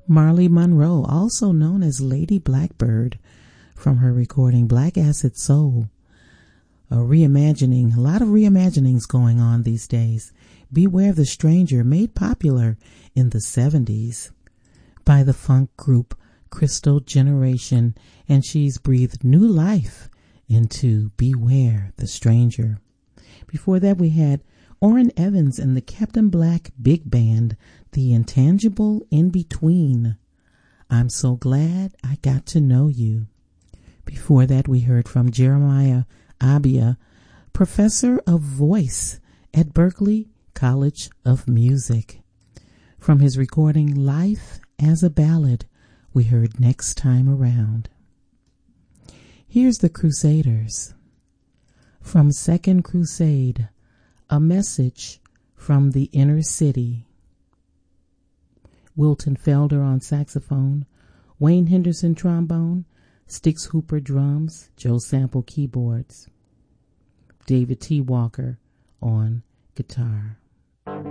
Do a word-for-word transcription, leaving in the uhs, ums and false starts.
Marley Monroe, also known as Lady Blackbird, from her recording Black Acid Soul. A reimagining, a lot of reimaginings going on these days. Beware of the Stranger, made popular in the seventies by the funk group Crystal Generation, and she's breathed new life into Beware the Stranger. Before that, we had Orrin Evans and the Captain Black Big Band, The Intangible In Between. I'm So Glad I Got to Know You. Before that, we heard from Jeremiah Abia, professor of voice at Berklee College of Music. From his recording Life as a Ballad, we heard Next Time Around. Here's the Crusaders. From Second Crusade, A Message from the Inner City. Wilton Felder on saxophone, Wayne Henderson trombone, Stix Hooper drums, Joe Sample keyboards, David T. Walker on guitar.